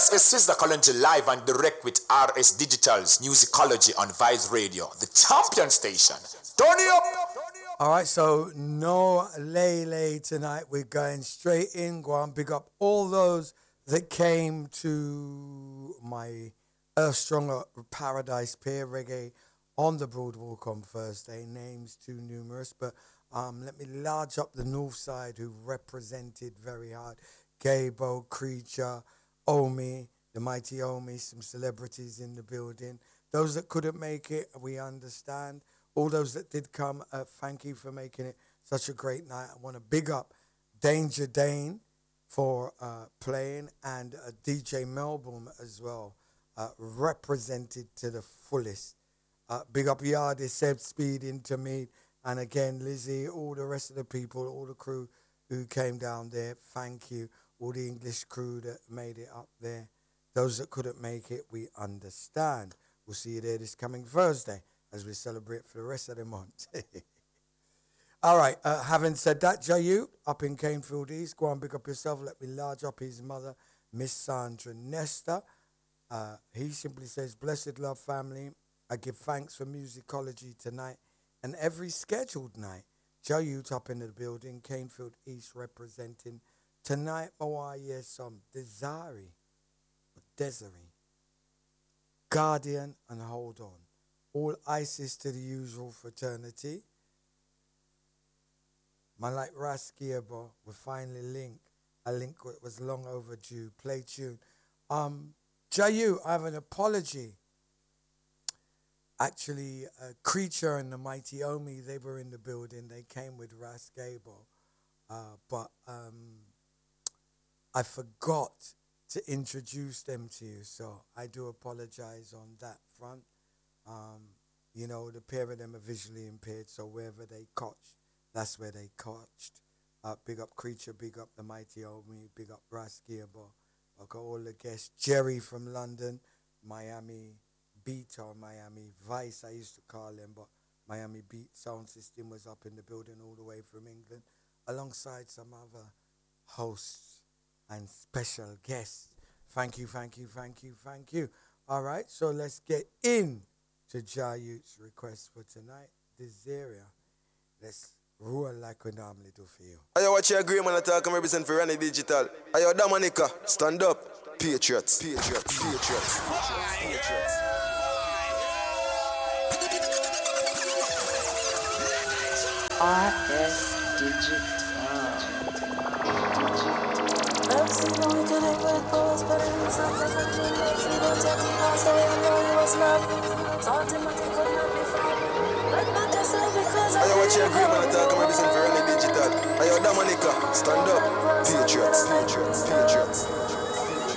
This is Sister Kalonji live and direct with RS Digital's Musicology on Vice Radio, the champion station. Turn it up! Alright, so no lay tonight. We're going straight in. Go on, big up all those that came to my Earth Stronger Paradise Pier Reggae on the Broadwalk on Thursday. Names too numerous, but let me large up the north side who represented very hard. Gabo, Creature, Omi, the mighty Omi, some celebrities in the building. Those that couldn't make it, we understand. All those that did come, thank you for making it such a great night. I want to big up Danger Dane for playing, and DJ Melbourne as well, represented to the fullest. Big up Yardie, Seb Speed, Intermede, and again Lizzie, all the rest of the people, all the crew who came down there, thank you. All the English crew that made it up there. Those that couldn't make it, we understand. We'll see you there this coming Thursday as we celebrate for the rest of the month. All right, having said that, Jayu, up in Canefield East, go on, pick up yourself. Let me large up his mother, Miss Sandra Nesta. He simply says, blessed love family. I give thanks for musicology tonight and every scheduled night. Jayu up in the building, Canefield East representing. Tonight, Mawaya, some Desiree, Guardian, and Hold On. All ISIS to the usual fraternity. Man like Raskiabo, we finally link. A link that was long overdue. Play tune. Jayu, I have an apology. Actually, Creature and the Mighty Omi, they were in the building. They came with Raskiabo. But I forgot to introduce them to you, so I do apologize on that front. You know, the pair of them are visually impaired, so wherever they catch, that's where they catched. Big up Creature, big up the Mighty Omi, big up Raskiabo. I got all the guests. Jerry from London, Miami Beat or Miami Vice, I used to call them, but Miami Beat sound system was up in the building all the way from England, alongside some other hosts and special guests. Thank you. All right, so let's get in to Jayut's request for tonight. This area, let's roll like we normally do for you. Ayo, watch your agree, man. I talk and represent for Rani Digital. Ayo, Dominica, stand up. Patriots. RS Digital. Ayo, watch your agree, man. I talk and represent for Rani Digital. Ayo, Dominica, stand up. Patriots.